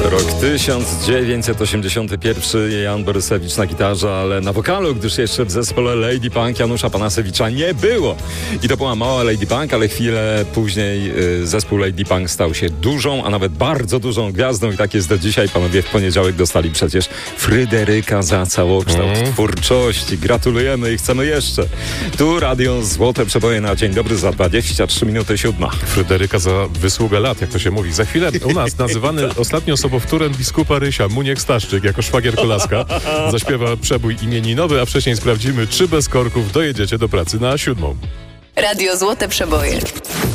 Rok 1981, Jan Borysewicz na gitarze, ale na wokalu, gdyż jeszcze w zespole Lady Punk Janusza Panasewicza nie było. I to była mała Lady Punk, ale chwilę później zespół Lady Punk stał się dużą, a nawet bardzo dużą gwiazdą i tak jest do dzisiaj. Panowie w poniedziałek dostali przecież Fryderyka za całokształt twórczości. Gratulujemy i chcemy jeszcze. Tu Radio Złote Przeboje na Dzień Dobry za 23 minuty 7. Fryderyka za wysługę lat, jak to się mówi. Za chwilę u nas nazywany ostatnio sobowtórem biskupa Rysia, Muniek Staszczyk, jako szwagier Kolaska, zaśpiewa przebój imieninowy, a wcześniej sprawdzimy, czy bez korków dojedziecie do pracy na 7. Radio Złote Przeboje.